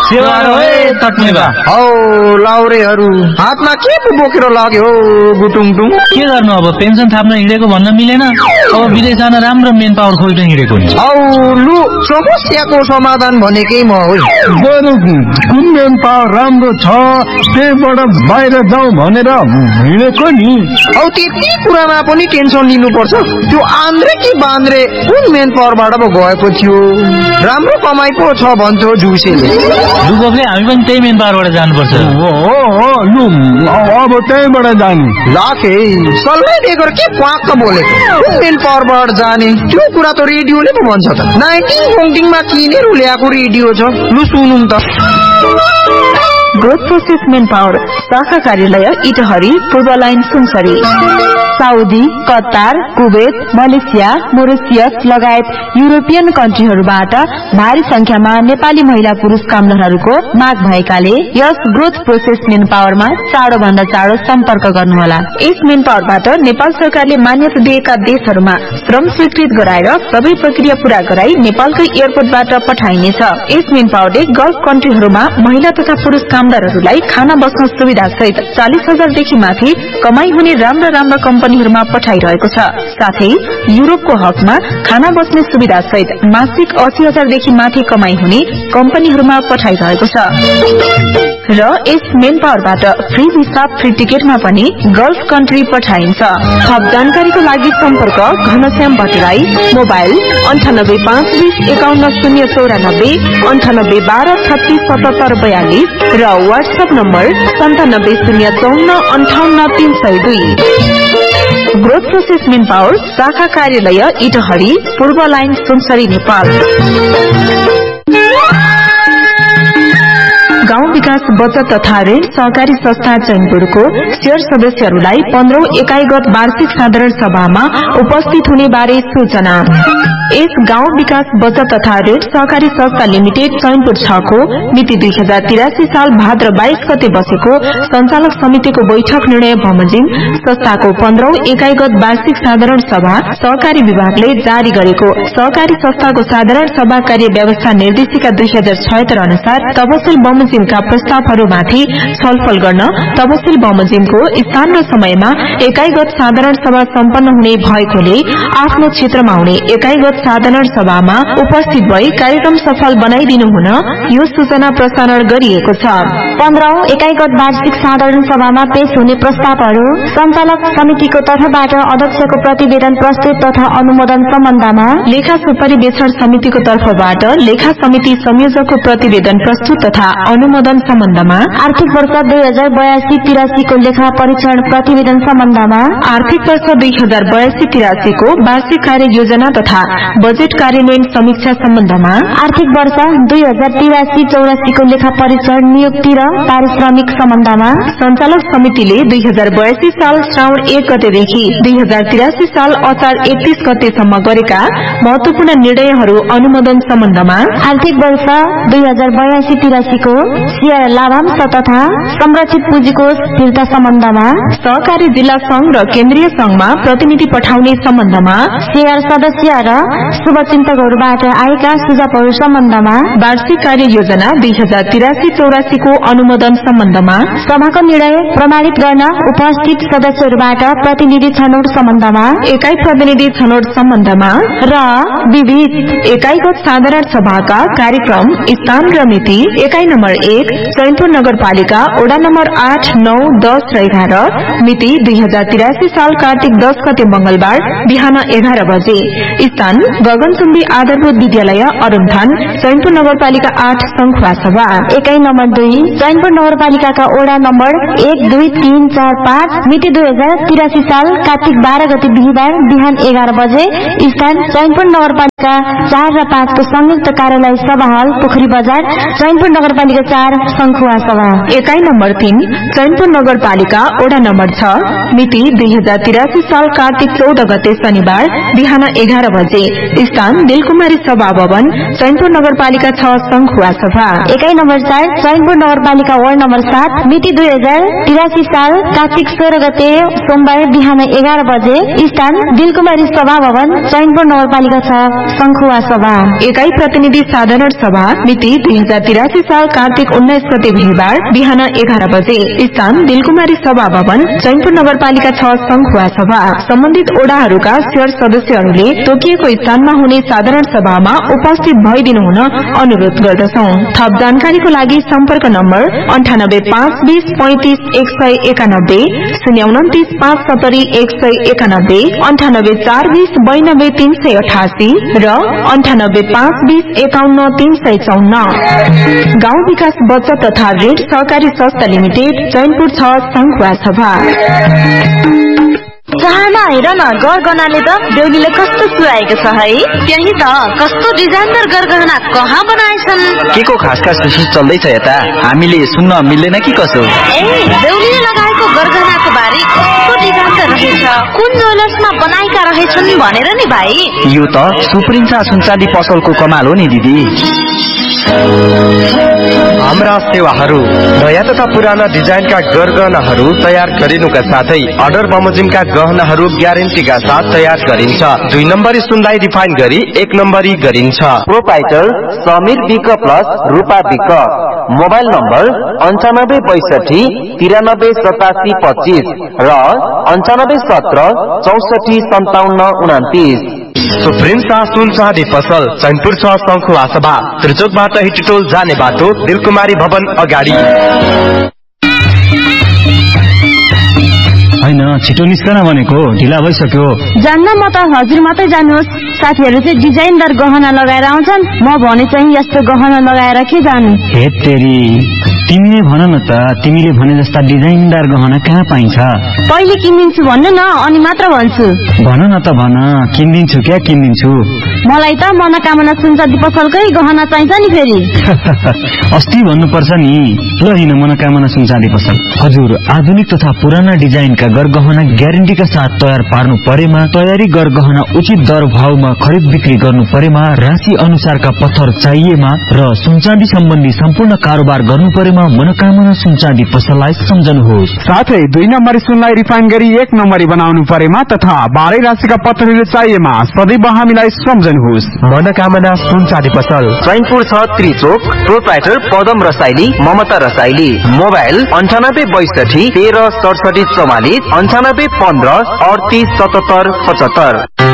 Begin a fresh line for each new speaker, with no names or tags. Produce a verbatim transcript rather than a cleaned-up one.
सेवा रहे तट्नेबा
औ लाउरेहरू हातमा के पो बोकेर लाग्यो गुटुङटुङ
के गर्नु अब पेन्सन थाप्न हिँडेको भन्न मिलेन अब विदेश जान राम्रो मेन पावर खोज्न हिँडेको नि
औ लु समस्याको समाधान भनेकै म हो
बरु कुन मेन पावर राम्रो छ त्यहीबाट बाहिर जाउँ भनेर हिँडेको नि
औ त्यति कुरामा पनि टेन्सन लिनुपर्छ त्यो आन्द्रे कि बान्द्रे कुन मेन पावरबाट पो गएको थियो राम्रो कमाइ पो छ भन्छौ जुसेले
लुगोले हामी पनि त्यही मेन पावरबाट जानुपर्छ
हो हो लु अब त्यहीबाट जाने
लाखे सल्लाह दिएको के पाक्क बोलेको कुन मेन पावरबाट जाने त्यो कुरा त रेडियोले पो भन्छ त नाइन्टिन पोङ्टिङमा किनेर ल्याएको रेडियो छ लु सुनौँ त
ग्रोथ प्रोसेस मेन पावर शाखा कार्यालय इटहरी पूर्व line Sunsari Saudi Qatar Kuwait Malaysia Mauritius लगायत युरोपियन कन्ट्रीहरूबाट भारी संख्यामा नेपाली महिला पुरुष कामदारहरूको माग भएकाले यस ग्रोथ प्रोसेस मेन पावरमा चाँडो भन्दा चाँडो सम्पर्क गर्नुहोला। यस मेन पावरबाट नेपाल सरकारले मान्यता दिएका देशहरूमा श्रम स्वीकृत गराएर सबै प्रक्रिया पूरा गराई नेपालकै एयरपोर्टबाट पठाइनेछ। यस मेन पावरले गल्फ कन्ट्रीहरूमा महिला तथा पुरुष कामदारहरूलाई खाना बस्न सुविधा सहित चालिस हजार देखि माथि कमाई हुने राम्रा राम्रा कम्पनीहरूमा पठाइरहेको छ। साथै युरोपको हकमा खाना बस्ने सुविधा सहित मासिक अस्सी हजार देखि माथि कमाई हुने कम्पनीहरूमा पठाइरहेको छ र यस मेन पावरबाट फ्री भिसा फ्री टिकटमा पनि गल्फ कन्ट्री पठाइन्छ। थप जानकारीको लागि सम्पर्क घनश्याम भट्टराई मोबाइल अन्ठानब्बे पाँच बीस एकाउन्न शून्य चौरानब्बे अन्ठानब्बे बाह्र छत्तीस सतहत्तर बयालिस र वाट्सएप नम्बर सन्तानब्बे शून्य चौन्न अन्ठाउन्न तीन सय दुई। ग्रोथ प्रोसेस मेन पावर शाखा कार्यालय इटहरी पूर्व लाइन सुनसरी नेपाल। गाउँ विकास बचत तथा ऋण सहकारी संस्था चैनपुरको शेयर सदस्यहरूलाई पन्ध्रौं एकाइगत वार्षिक साधारण सभामा उपस्थित हुने बारे सूचना। यस गाउँ विकास बचत तथा ऋण सहकारी संस्था लिमिटेड चैनपुर छ को मिति दुई हजार तिरासी साल भाद्र बाइस गते बसेको संचालक समितिको बैठक निर्णय बमोजिम संस्थाको पन्ध्रौं एकाइगत वार्षिक साधारण सभा सहकारी विभागले जारी गरेको सहकारी संस्थाको साधारण सभा कार्य व्यवस्था निर्देशिका दुई हजार छयत्तर अनुसार तपसिल बमोजिमका प्रस्तावहरूमाथि छलफल गर्न तपसिल बमोजिमको स्थान र समयमा एकाइगत साधारण सभा सम्पन्न हुने भएकोले आफ्नो क्षेत्रमा हुने एकाइगत साधारण सभामा उपस्थित भई कार्यक्रम सफल बनाइदिनु हुन यो सूचना प्रसारण गरिएको छ।
पन्ध्रौं एकाइगत वार्षिक साधारण सभामा पेश हुने प्रस्तावहरू संचालक समितिको तर्फबाट अध्यक्षको प्रतिवेदन प्रस्तुत तथा अनुमोदन सम्बन्धमा
लेखा सुपरिवेक्षण समितिको तर्फबाट लेखा समिति संयोजकको प्रतिवेदन प्रस्तुत तथा अनुमोदन सम्बन्धमा
आर्थिक वर्ष दुई हजार बयासी तिरासीको लेखा परीक्षण प्रतिवेदन सम्बन्धमा
आर्थिक वर्ष दुई हजार बयासी तिरासीको वार्षिक कार्य योजना तथा बजेट कार्यान्वयन समीक्षा सम्बन्धमा
आर्थिक वर्ष दुई हजार तिरासी चौरासीको लेखा परीक्षण नियुक्ति र पारिश्रमिक सम्बन्धमा
संचालक समितिले दुई हजार बयासी साल श्रावण एक गतेदेखि दुई हजार तिरासी साल असार एकतीस गतेसम्म गरेका महत्वपूर्ण निर्णयहरू अनुमोदन सम्बन्धमा
आर्थिक वर्ष दुई हजार बयासी तिरासीको शेयर लाभांश तथा संरक्षित पुँजीकोष फिर्ता सम्बन्धमा
सहकारी जिल्ला संघ र केन्द्रीय संघमा प्रतिनिधि पठाउने सम्बन्धमा
शेयर सदस्य र शुभचिन्तकहरूबाट आएका सुझावहरू सम्बन्धमा
वार्षिक कार्य योजना दुई हजार तिरासी चौरासीको अनुमोदन सम्बन्धमा
सभाको निर्णय प्रमाणित गर्न उपस्थित सदस्यहरूबाट प्रतिनिधि छनौट सम्बन्धमा
एकाइ प्रतिनिधि छनौट सम्बन्धमा
र विविध
एकाइगत साधारण सभाका कार्यक्रम स्थान र मिति एकाइ नम्बर एक चैनपुर नगरपालिका वडा नम्बर आठ नौ दस र एघार मिति दुई हजार तिरासी साल कार्तिक दस गते मंगलबार बिहान एघार बजे स्थान गगनचुम्बी आधारभूत विद्यालय अरुणथान चैनपुर नगरपालिका आठ संखुवा सभा
एकाइ नम्बर दुई चैनपुर नगरपालिकाका वडा नम्बर एक दुई तीन चार पाँच मिति दुई हजार तिरासी साल कार्तिक बाह्र गते बिहिबार बिहान एघार बजे स्थान चैनपुर नगरपालिका चार र पाँचको संयुक्त कार्यालय सभा हल पोखरी बजार चैनपुर नगरपालिका चार संखुवा संखुवा सभा।
एकाइ नम्बर तीन चैनपुर नगरपालिका ओडा नम्बर छ मिति दुई हजार तिरासी साल कार्तिक चौध गते शनिबार बिहान एघार बजे स्थान दिलकुमारी सभा भवन चैनपुर नगरपालिका छ संखुवा सभा।
एकाइ नम्बर चार चैनपुर नगरपालिका वार्ड नम्बर सात मिति दुई हजार तिरासी साल कार्तिक सोह्र गते सोमबार बिहान एघार बजे स्थान दिलकुमारी सभा भवन चैनपुर नगरपालिका छ संखुवा सभा।
एकाइ प्रतिनिधि साधारण सभा मिति दुई हजार तिरासी साल कार्तिक उन्नाइस गते बिहिबार बिहान एघार बजे स्थान दिलकुमारी सभा भवन चैनपुर नगरपालिका छ संखुवा सभा। सम्बन्धित ओडाहरूका शेयर सदस्यहरूले तोकिएको स्थानमा हुने साधारण सभामा उपस्थित भइदिनु हुन अनुरोध गर्दछौ। थप जानकारीको लागि सम्पर्क नम्बर अन्ठानब्बे पाँच बीस पैंतिस एक सय एकानब्बे शून्य उन्तिस पाँच सत्तरी एक सय एकानब्बे अन्ठानब्बे चार बीस बयानब्बे तीन सय अठासी र अन्ठानब्बे पाँच बीस एकाउन्न तीन सय चौन्न। गाउँ विकास बचत तथा ऋण सहकारी संस्था लिमिटेड चैनपुर छ संखुवा सभा।
चाहना हेर न गरगहनाले त बेहुलीले कस्तो सुहाएको छ है। त्यही त कस्तो डिजाइनर गरगहना कहाँ बनाएछन्।
के को खास खास विशेष चल्दैछ यता हामीले सुन्न मिल्दैन कि कसो।
ए बेहुलीले लगाएको गरगहनाको बारे कस्तो डिजाइन रहेछ कुन ज्वेलर्समा बनाएका रहेछन् भनेर नि भाइ।
यो त सुप्रिन्सा सुनचाँदी पसलको कमाल हो नि दिदी।
हाम्रा सेवाहरू नयाँ तथा पुराना डिजाइनका गरगहनाहरू तयार गरिनुका साथै अर्डर बमोजिमका गहनाहरू ग्यारेन्टीका साथ तयार गरिन्छ। दुई नम्बरी सुनलाई रिफाइन गरी एक नम्बरी गरिन्छ।
प्रोपाइटर समीर विक प्लस रूपा विक। मोबाइल नम्बर अन्ठानब्बे बैसठी तिरानब्बे सतासी पच्चीस र अन्ठानब्बे सत्र चौसठी सन्ताउन्न उनातिस।
सुप्रिन्सा सुन चाँदी पसल चैनपुर छ संखुवा सभा। त्रिचोकबाट हिटटोल जाने बाटो दिलकुमारी भवन अगाडि।
होइन छिटो निस्कन भनेको ढिला भइसक्यो।
जान्न म त हजुर मात्रै जानुहोस्। साथीहरू चाहिँ डिजाइनदार गहना लगाएर आउँछन् म भने चाहिँ यस्तो गहना लगाएर के जानु।
हे तेरी तिमीले भन न त तिमीले भने जस्ता डिजाइनदार गहना कहाँ पाइन्छ।
पहिले किनिदिन्छु भन्नु न अनि मात्र भन्छु।
भन न त भन किनिदिन्छु क्या किनिदिन्छु।
मलाई त मनोकामना सुनचाँदी पसलकै गहना चाहिन्छ नि फेरि।
अस्ति भन्नुपर्छ नि। ल हिँड मनोकामना सुनचाँदी पसल। हजुर आधुनिक तथा पुराना डिजाइनका गरगहना ग्यारेन्टीका साथ तयार पार्नु परेमा तयारी गरगहना उचित दर भावमा खरिद बिक्री गर्नु परेमा राशि अनुसारका पत्थर चाहिएमा र सुनचाँदी सम्बन्धी सम्पूर्ण कारोबार गर्नु परेमा मनोकामना सुनचाँदी पसललाई सम्झनुहोस्।
साथै दुई नम्बरी सुनलाई रिफाइन गरी एक नम्बरी बनाउनु परेमा तथा बाह्रै राशिका पत्थरहरू चाहिएमा सदैव हामीलाई सम्झनुहोस्।
मनोकामना सुनचाँदी पसल
चैनपुर छ त्रिचोक। प्रोपाइटर पदम रसाइली ममता रसाइली। मोबाइल अन्ठानब्बे बैसठी तेह्र सडसठी चौवालिस अन्ठानब्बे पन्ध्र अडतिस सतहत्तर पचहत्तर।